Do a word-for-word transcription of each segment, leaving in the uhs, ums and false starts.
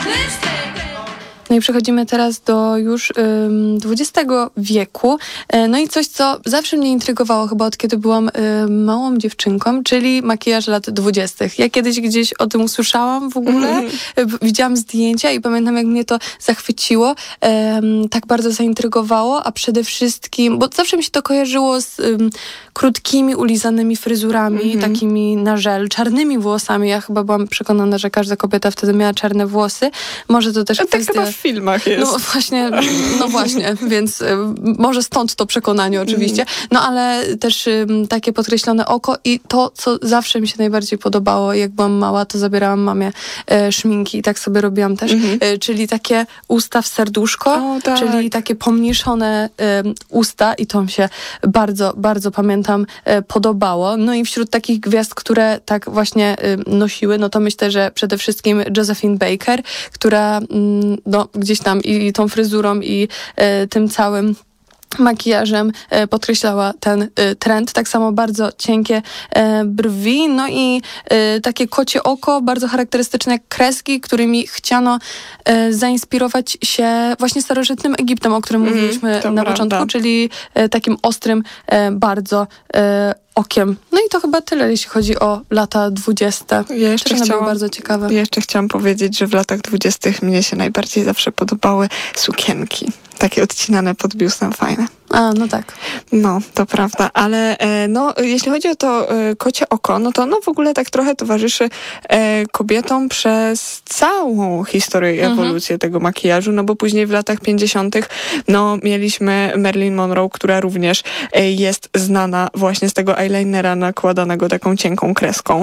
No i przechodzimy teraz do już ym, dwudziestego wieku. E, no i coś, co zawsze mnie intrygowało chyba od kiedy byłam y, małą dziewczynką, czyli makijaż lat dwudziestych. Ja kiedyś gdzieś o tym usłyszałam w ogóle, mm. widziałam zdjęcia i pamiętam, jak mnie to zachwyciło, ym, tak bardzo zaintrygowało, a przede wszystkim, bo zawsze mi się to kojarzyło z ym, krótkimi, ulizanymi fryzurami, mm. takimi na żel, czarnymi włosami. Ja chyba byłam przekonana, że każda kobieta wtedy miała czarne włosy. Może to też a kwestia... tak w filmach jest. No właśnie, no właśnie, więc y, może stąd to przekonanie oczywiście. No ale też y, takie podkreślone oko i to, co zawsze mi się najbardziej podobało, jak byłam mała, to zabierałam mamie y, szminki i tak sobie robiłam też, mm-hmm. y, czyli takie usta w serduszko, o, tak. czyli takie pomniejszone y, usta i to mi się bardzo, bardzo pamiętam y, podobało. No i wśród takich gwiazd, które tak właśnie y, nosiły, no to myślę, że przede wszystkim Josephine Baker, która y, no gdzieś tam i, i tą fryzurą i e, tym całym makijażem e, podkreślała ten e, trend. Tak samo bardzo cienkie e, brwi, no i e, takie kocie oko, bardzo charakterystyczne kreski, którymi chciano e, zainspirować się właśnie starożytnym Egiptem, o którym mm, mówiliśmy na prawda. początku, czyli e, takim ostrym e, bardzo e, okiem. No i to chyba tyle, jeśli chodzi o lata dwudzieste. Ja jeszcze Też chciałam, było bardzo ciekawe. Ja jeszcze chciałam powiedzieć, że w latach dwudziestych mnie się najbardziej zawsze podobały sukienki. Takie odcinane pod biustem, fajne. A, no tak. No, to prawda, ale e, no, jeśli chodzi o to e, kocie oko, no to ono w ogóle tak trochę towarzyszy e, kobietom przez całą historię i ewolucję mhm. tego makijażu, no bo później w latach pięćdziesiątych no mieliśmy Marilyn Monroe, która również e, jest znana właśnie z tego eyelinera nakładanego taką cienką kreską.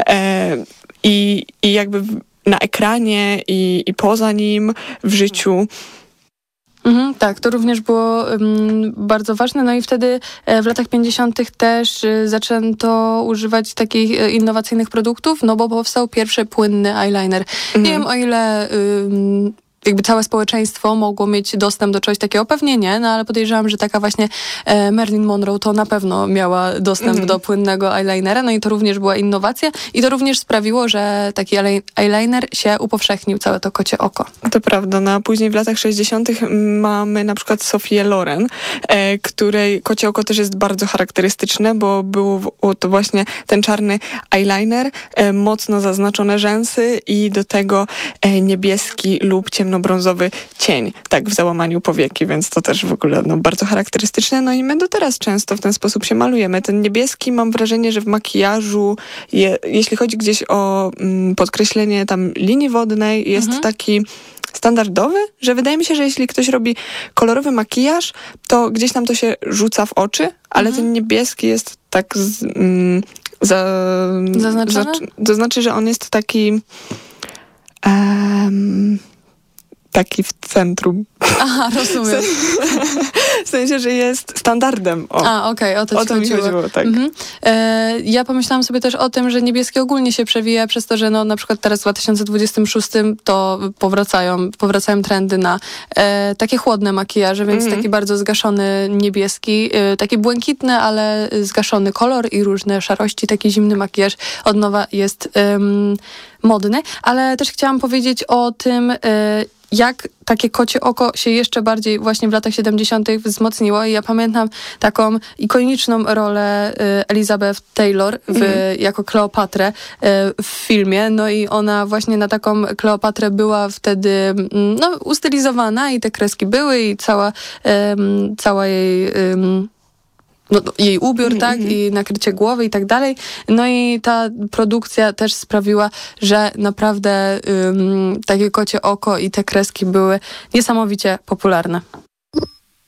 E, i, I jakby na ekranie i, i poza nim w życiu. Mhm, tak, to również było um, bardzo ważne. No i wtedy e, w latach pięćdziesiątych też e, zaczęto używać takich e, innowacyjnych produktów, no bo powstał pierwszy płynny eyeliner. Mhm. Nie wiem, o ile... Um, jakby całe społeczeństwo mogło mieć dostęp do czegoś takiego, pewnie nie, no ale podejrzewam, że taka właśnie e, Marilyn Monroe to na pewno miała dostęp mm. do płynnego eyelinera, no i to również była innowacja i to również sprawiło, że taki eyeliner się upowszechnił, całe to kocie oko. To prawda, no a później w latach sześćdziesiątych mamy na przykład Sofię Loren, e, której kocie oko też jest bardzo charakterystyczne, bo było to właśnie ten czarny eyeliner, e, mocno zaznaczone rzęsy i do tego e, niebieski lub ciemny brązowy cień, tak w załamaniu powieki, więc to też w ogóle no, bardzo charakterystyczne. No i my do teraz często w ten sposób się malujemy. Ten niebieski, mam wrażenie, że w makijażu, je, jeśli chodzi gdzieś o mm, podkreślenie tam linii wodnej, jest mhm. taki standardowy, że wydaje mi się, że jeśli ktoś robi kolorowy makijaż, to gdzieś tam to się rzuca w oczy, ale mhm. ten niebieski jest tak z, mm, za, zaznaczony? Za, to znaczy, że on jest taki um, taki w centrum. Aha, rozumiem. W sensie, że jest standardem. O. A, okej, okay, o to ci o to chodziło. mi chodziło, tak. Mhm. E, ja pomyślałam sobie też o tym, że niebieski ogólnie się przewija przez to, że no na przykład teraz w dwa tysiące dwudziestym szóstym to powracają, powracają trendy na e, takie chłodne makijaże, więc mm. taki bardzo zgaszony niebieski, e, taki błękitny, ale zgaszony kolor i różne szarości, taki zimny makijaż od nowa jest um, modny, ale też chciałam powiedzieć o tym, e, jak takie kocie oko się jeszcze bardziej właśnie w latach siedemdziesiątych wzmocniło i ja pamiętam taką ikoniczną rolę y, Elizabeth Taylor w, mm. jako Kleopatrę y, w filmie, no i ona właśnie na taką Kleopatrę była wtedy no, ustylizowana i te kreski były i cała, y, cała jej... Y, No, jej ubiór, mm, tak, mm. i nakrycie głowy i tak dalej. No i ta produkcja też sprawiła, że naprawdę um, takie kocie oko i te kreski były niesamowicie popularne.